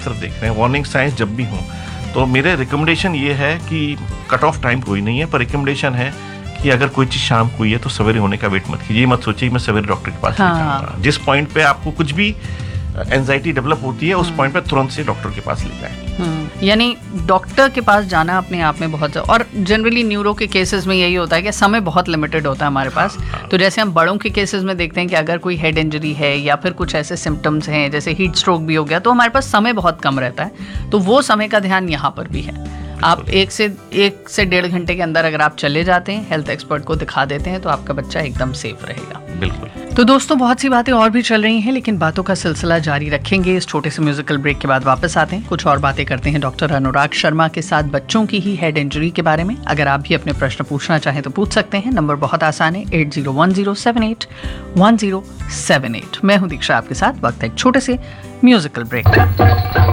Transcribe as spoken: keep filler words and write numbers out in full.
अक्सर देख रहे हैं, वार्निंग साइंस जब भी हों, तो मेरे रिकमेंडेशन ये है कि कट ऑफ टाइम कोई नहीं है, पर रिकमेंडेशन है कि अगर कोई चीज़ शाम को हुई है तो सवेरे होने का वेट मत कीजिए। ये मत सोचिए मैं सवेरे डॉक्टर के पास हाँ। जाऊंगा। जिस पॉइंट पे आपको कुछ भी एंजाइटी डेवलप होती है, उस पॉइंट पे तुरंत से डॉक्टर के पास ले जाएं। यानी डॉक्टर के पास जाना अपने आप में बहुत, और जनरली न्यूरो के केसेस में यही होता है कि समय बहुत लिमिटेड होता है हमारे पास। तो जैसे हम बड़ों के केसेस में देखते हैं कि अगर कोई हेड इंजरी है या फिर कुछ ऐसे सिम्टम्स हैं जैसे हीट स्ट्रोक भी हो गया, तो हमारे पास समय बहुत कम रहता है। तो वो समय का ध्यान यहाँ पर भी है। आप एक से एक से डेढ़ घंटे के अंदर अगर आप चले जाते हैं, हेल्थ एक्सपर्ट को दिखा देते हैं, तो आपका बच्चा एकदम सेफ रहेगा। बिल्कुल। तो दोस्तों, बहुत सी बातें और भी चल रही हैं, लेकिन बातों का सिलसिला जारी रखेंगे। इस छोटे से म्यूजिकल ब्रेक के बाद वापस आते हैं, कुछ और बातें करते हैं डॉक्टर अनुराग शर्मा के साथ बच्चों की ही हेड इंजरी के बारे में। अगर आप भी अपने प्रश्न पूछना चाहें तो पूछ सकते हैं। नंबर बहुत आसान है, eight zero one zero seven eight one zero seven eight. मैं हूं दीक्षा आपके साथ। वक्त है एक छोटे से म्यूजिकल ब्रेक का।